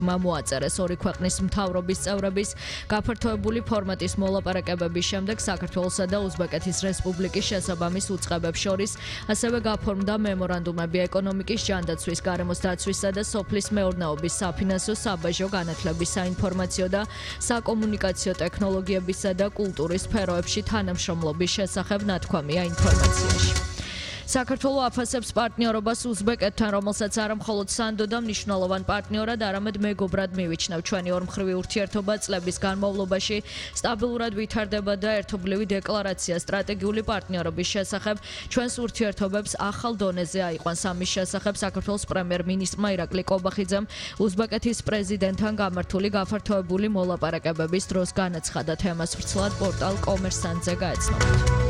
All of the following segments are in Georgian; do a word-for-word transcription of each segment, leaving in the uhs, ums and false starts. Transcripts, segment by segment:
მოაწერეს ორი ქვეყნის მთავრობის წევრების გაფართოებული ფორმატის მოლაპარაკებების შემდეგ საქართველოსა და უზბეკეთის რესპუბლიკის შესაბამის უწყებებს შორის ასევე გაფორმდა მემორანდუმები ეკონომიკის ჯანდაცვის, გარემოს დაცვისა და სოფლის მეურნეობის, საფინანსო, საბაჟო განათლების, საინფორმაციო და საკომუნიკაციო ტექნოლოგიებისა და კულტურის სფეროებში თანამშრომლობის შესახებ ნათქვამია ინფორმაციაში. საქართველო აფასებს პარტნიორობას უზბეკეთთან, რომელსაც არა მხოლოდ სანდო და მნიშვნელოვან პარტნიორად, არამედ მეგობრად მივიჩნევ. ჩვენი ორმხრივი ურთიერთობა წლების განმავლობაში სტაბილურად ვითარდება და ერთობლივი დეკლარაცია სტრატეგიული პარტნიორობის შესახებ ჩვენს ურთიერთობებს ახალ დონეზე აიყვანს. ამის შესახებ საქართველოს პრემიერ-მინისტრმა ირაკლი კობახიძემ უზბეკეთის პრეზიდენტთან გამართული გაფართოებული მოლაპარაკებების დროს განაცხადა. თემას ვრცლად პორტალ კომერსანტზე გაეცნობით.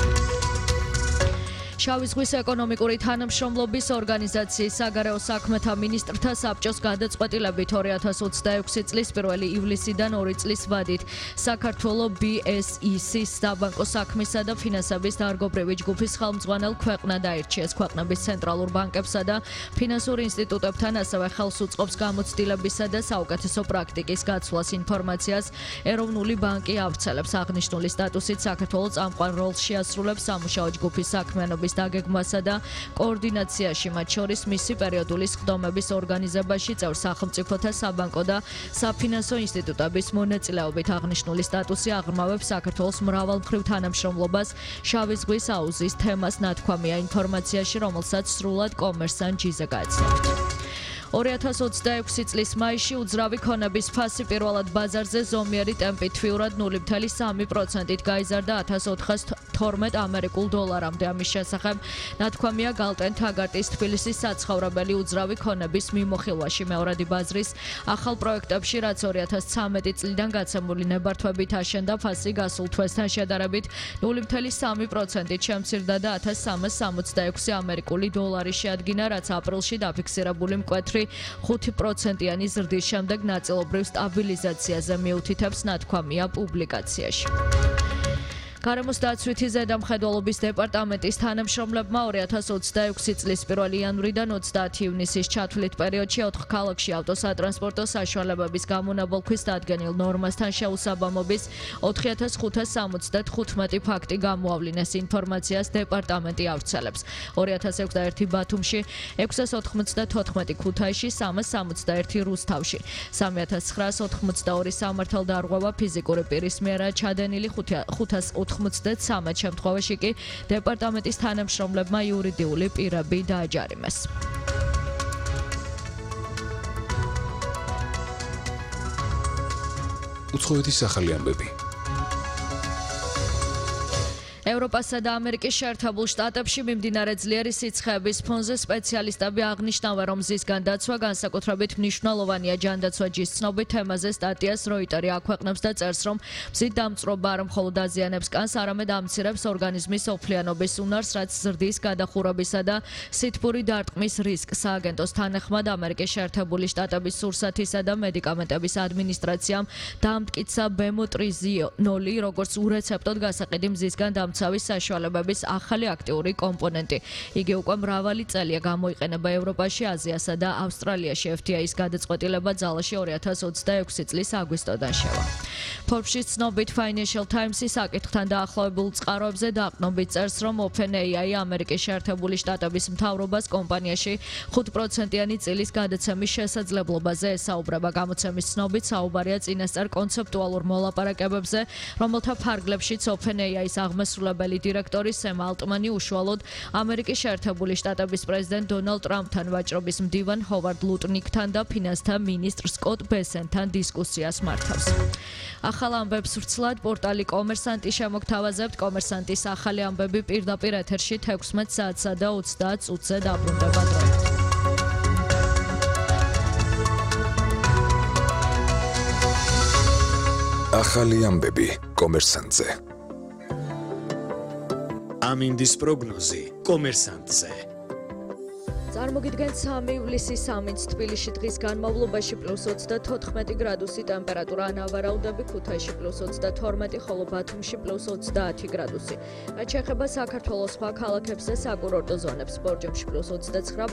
შავი ზღვის ეკონომიკური თანამშრომლობის ორგანიზაციის საგარეო საქმეთა მინისტრთა საბჭოს გადაწყვეტილებით ორი ათას ოცდაექვსი წლის პირველი ივლისიდან ორი წლის ვადით საქართველო ბი ეს ი-ის საბანკო საქმისა და ფინანსების დარგობრივი ჯგუფის ხელმძღვანელ ქვეყნად აირჩიეს. ქვეყნების ცენტრალურ ბანკებსა და ფინანსურ ინსტიტუტებთან ასევე ხელს უწყობს გამოცდილებისა და საუკეთესო პრაქტიკის გაცვლას. ინფორმაციას ეროვნული ბანკი ავრცელებს. აღნიშნული სტატუსით საქართველო წამყვან როლს შეასრულებს სამუშაო ჯგუფის საქმიანობის დაგეგმვასა და კოორდინაციაში, მათ შორის მისი პერიოდული სხდომების ორგანიზებაში, წევრ სახელმწიფოთა საბანკო და საფინანსო ინსტიტუტების მონაწილეობით. აღნიშნული სტატუსი აღრმავებს საქართველოს მრავალმხრივ თანამშრომლობას შავი ზღვის აუზის თემას ნათქვამია ინფორმაციაში, რომელსაც სრულად კომერსანტ ჯიზე გაეცნობით. ორი ათას ოცდაექვსი წლის მაისში უძრავი ქონების ფასი პირველად ბაზარზე ზომიერი ტემპით თვიურად ნული ფاصლე სამი პროცენტით გაიზარდა ათას ოთხას თორმეტ ამერიკულ დოლარამდე. ამის შესახებ ნათქვამია გალტენ თაგარტის თბილისის საცხოვრებელი უძრავი ქონების მიმოხილვაში. მეორადი ბაზრის ახალ პროექტებში, რაც ორი ათას ცხრამეტი წლიდან გაცემული ნებართვებით აშენდა, ფასი გასულ თვესთან შედარებით ნული ფاصლე სამი პროცენტით შემცირდა და ათას სამას სამოცდაექვსი ამერიკული დოლარი შეადგინა, რაც აპრილში დაფიქსირებული მკვეთრი ხუთი პროცენტიანი ზრდის შემდეგ ნაწილობრივ სტაბილიზაციაზე მიუთითებს ნათქვამია პუბლიკაციაში. გარემოს დაცვითი ზედამხედველობის დეპარტამენტის თანამშრომლებმა ორი ათას ოცდაექვსი წლის პირველი იანვრიდან ოცდაათი ივნისის ჩათვლით პერიოდში ოთხ ქალაქში ავტოსატრანსპორტო საშუალებების გამონაბოლქვის დადგენილ ნორმასთან შეუსაბამობის ოთხი ათას ხუთას სამოცდათხუთმეტი ფაქტი გამოავლინეს. ინფორმაციას დეპარტამენტი ავრცელებს. ორი ათას ოცდაერთი ბათუმში, ექვსას ოთხმოცდათოთხმეტი ქუთაისში, სამას სამოცდაერთი რუსთავში, სამი ათას ცხრაას ოთხმოცდაორი სამართალდარღვევა ფიზიკური პირის მიერაა ჩადენილი, ხუთას ოთხმოცდათრამეტ შემთხვევაში კი დეპარტამენტის თანამშრომლებმა იურიდიული პირები დააჯარიმეს. უცხოეთის ახალი ამბები. ევროპასა და ამერიკის შეერთებულ შტატებში მიმდინარე ძლიერი სიცხეების ფონზე სპეციალისტები აღნიშნავენ, რომ მზისგან დაცვა განსაკუთრებით მნიშვნელოვანია. ჯანდაცვა ჯის ცნობით თემაზე სტატიას როიტერი აქვეყნებს და წერს, რომ მზით დამწვრობა არა მხოლოდ აზიანებს კანს, არამედ ამცირებს ორგანიზმის ოფლიანობის უნარს, რაც ზრდის გადახურებისა და სითბური დარტყმის რისკს. სააგენტოს თანახმად ამერიკის შეერთებული შტატების სურსათისა და მედიკამენტების ადმინისტრაციამ დაამტკიცა ბემოტრიზოლი, როგორც ურეცეპტოდ გასაყიდი მზისგან დამცავი საშუალებების ახალი აქტიური კომპონენტი. იგი უკვე მრავალი წელია გამოიყენება ევროპაში, აზიასა და ავსტრალიაში. ეფ დი აის გადაწყვეტილება ძალაში ორი ათას ოცდაექვსი წლის აგვისტოდან შევა. Forbes-ში ცნობით Financial Times-ის საკითხთან დაახლოებულ წყაროებზე დაყრდნობით წერს, რომ OpenAI ამერიკის შეერთებული შტატების მთავრობას კომპანიაში ხუთ პროცენტიანი წილის გადაცემის შესაძლებლობაზე ესაუბრება. გამოცემის ცნობით საუბარია წინასწარ კონცეპტუალურ მოლაპარაკებებზე, რომელთა ფარგლებშიც OpenAI-ის აღმასრულებელი დირექტორი სემ ალტმანი უშუალოდ ამერიკის შეერთებული შტატების პრეზიდენტ დონალდ ტრამპთან, ვაჭრობის მდივან ჰოვარდ ლუტნიკთან და ფინანსთა მინისტრ სკოტ ბესენთან დისკუსიას მართავს. ახალ ამბებს ვრცლად პორტალი კომერსანტი შემოგთავაზებთ. კომერსანტის ახალი ამბები პირდაპირ ეთერში თექვსმეტ საათსა და ოცდაათ წუთზე დაბრუნდება დროებით. ახალი ამბები კომერსანტზე. ამინდის პროგნოზი კომერსანტზე. წარმოგიდგენთ სამი ივლისის სამინც თბილისში დღის განმავლობაში პლუს ოცდათოთხმეტი გრადუსი ტემპერატურა, ანავარაუდები ქუთაისში პლუს ოცდათორმეტი, ხოლო ბათუმში პლუს ოცდაათი გრადუსი. რაც შეეხება საქართველოს სხვა ქალაქებს და საკურორტო ზონებს, ბორჯომში პლუს ოცდაცხრა,